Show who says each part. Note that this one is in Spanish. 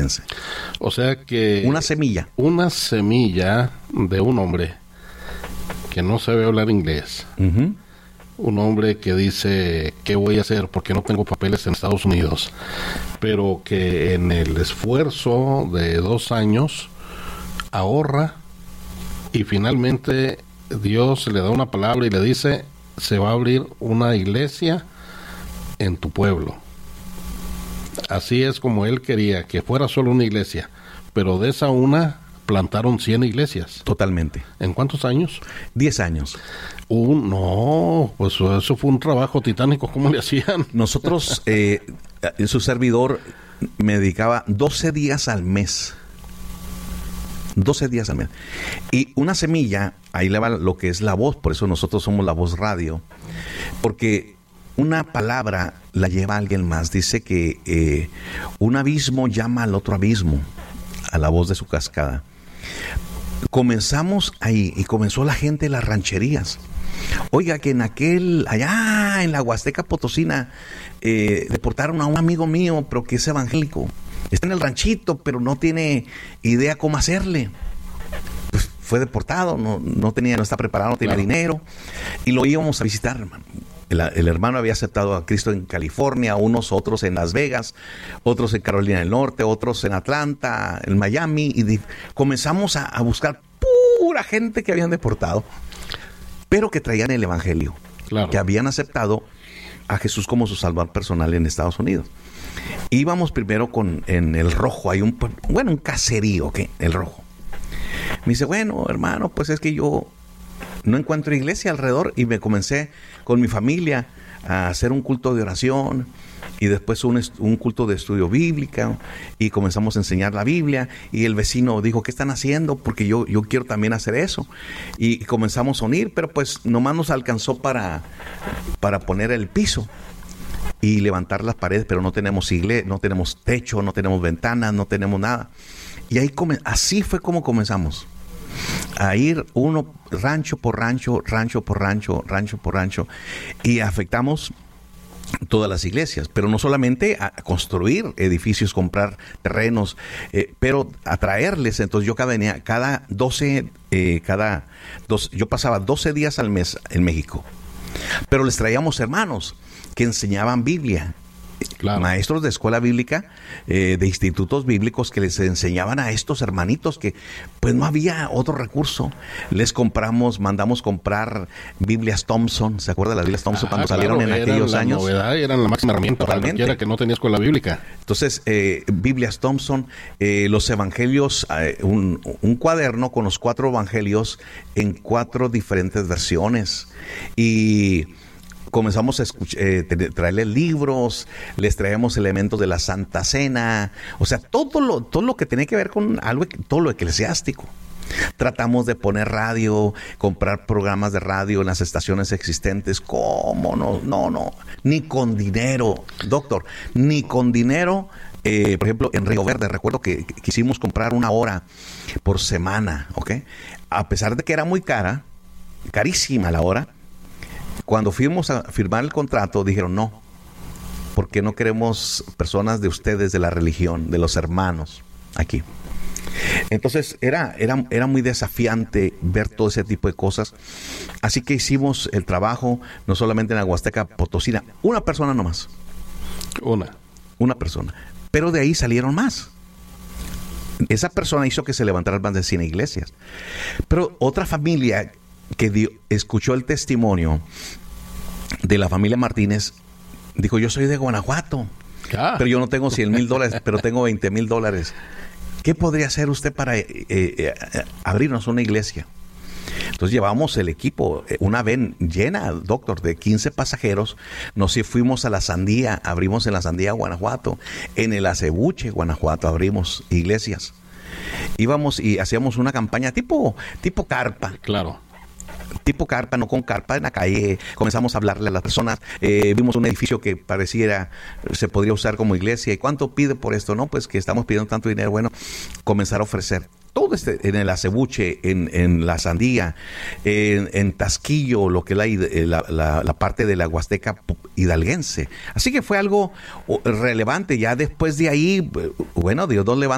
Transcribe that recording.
Speaker 1: O sea que...
Speaker 2: Una semilla.
Speaker 1: Una semilla de un hombre que no sabe hablar inglés.
Speaker 2: Uh-huh.
Speaker 1: Un hombre que dice, ¿qué voy a hacer? Porque no tengo papeles en Estados Unidos. Pero que en el esfuerzo de 2 años ahorra y finalmente Dios le da una palabra y le dice, se va a abrir una iglesia en tu pueblo. Así es como él quería, que fuera solo una iglesia, pero de esa una plantaron 100 iglesias.
Speaker 2: Totalmente.
Speaker 1: ¿En cuántos años?
Speaker 2: 10 años.
Speaker 1: No, pues eso fue un trabajo titánico. ¿Cómo le hacían?
Speaker 2: Nosotros, su servidor me dedicaba 12 días al mes. 12 días al mes. Y una semilla, ahí le va lo que es la voz, por eso nosotros somos La Voz Radio, porque una palabra la lleva a alguien más. Dice que un abismo llama al otro abismo, a la voz de su cascada. Comenzamos ahí y comenzó la gente de las rancherías. Oiga, que allá en la Huasteca Potosina, deportaron a un amigo mío, pero que es evangélico. Está en el ranchito, pero no tiene idea cómo hacerle. Pues fue deportado, no está preparado, no tenía dinero. Y lo íbamos a visitar, hermano. El hermano había aceptado a Cristo en California, otros en Las Vegas, otros en Carolina del Norte, otros en Atlanta, en Miami. Y comenzamos a buscar pura gente que habían deportado, pero que traían el evangelio. Claro. Que habían aceptado a Jesús como su salvador personal en Estados Unidos. Íbamos primero en El Rojo, hay un caserío, ¿qué? El Rojo. Me dice, bueno, hermano, pues es que yo no encuentro iglesia alrededor, y me comencé con mi familia a hacer un culto de oración y después un culto de estudio bíblico, y comenzamos a enseñar la Biblia, y el vecino dijo, ¿qué están haciendo? Porque yo quiero también hacer eso, y comenzamos a unir, pero pues nomás nos alcanzó para poner el piso y levantar las paredes, pero no tenemos iglesia, no tenemos techo, no tenemos ventanas, no tenemos nada. Y ahí así fue como comenzamos a ir uno rancho por rancho, rancho por rancho, rancho por rancho, y afectamos todas las iglesias, pero no solamente a construir edificios, comprar terrenos, pero a traerles. Entonces yo yo pasaba 12 días al mes en México, pero les traíamos hermanos que enseñaban Biblia. Claro. Maestros de escuela bíblica, de institutos bíblicos, que les enseñaban a estos hermanitos que pues no había otro recurso. Mandamos comprar Biblias Thompson. ¿Se acuerda de las Biblias Thompson cuando salieron en aquellos años?
Speaker 1: Eran la máxima herramienta para cualquiera que no tenía escuela bíblica.
Speaker 2: Entonces, Biblias Thompson, los evangelios, un cuaderno con los 4 evangelios en 4 diferentes versiones. Y comenzamos a traerles libros, les traemos elementos de la Santa Cena, o sea, todo lo que tenía que ver con algo, todo lo eclesiástico. Tratamos de poner radio, comprar programas de radio en las estaciones existentes. ¿Cómo no? Ni con dinero, doctor, ni con dinero. Por ejemplo, en Río Verde, recuerdo que quisimos comprar 1 hora por semana, ¿ok? A pesar de que era muy carísima la hora. Cuando fuimos a firmar el contrato, dijeron no, porque no queremos personas de ustedes, de la religión, de los hermanos aquí. Entonces era muy desafiante ver todo ese tipo de cosas. Así que hicimos el trabajo, no solamente en la Huasteca Potosina, una persona nomás. Una persona. Pero de ahí salieron más. Esa persona hizo que se levantaran más de 100 iglesias. Pero otra familia que escuchó el testimonio de la familia Martínez, dijo, yo soy de Guanajuato, pero yo no tengo $100,000, pero tengo $20,000. ¿Qué podría hacer usted para abrirnos una iglesia? Entonces llevamos el equipo, una van llena, doctor, de 15 pasajeros. Nos fuimos a La Sandía, abrimos en La Sandía, Guanajuato. En el Acebuche, Guanajuato, abrimos iglesias. Íbamos y hacíamos una campaña tipo carpa.
Speaker 1: Claro.
Speaker 2: Tipo carpa, no con carpa, en la calle. Comenzamos a hablarle a las personas. Vimos un edificio que se podría usar como iglesia. ¿Y cuánto pide por esto? No, pues que estamos pidiendo tanto dinero. Bueno, comenzar a ofrecer. Todo en el Acebuche, en La Sandía, en Tasquillo, lo que es la parte de la Huasteca hidalguense. Así que fue algo relevante. Ya después de ahí, bueno, Dios nos levantó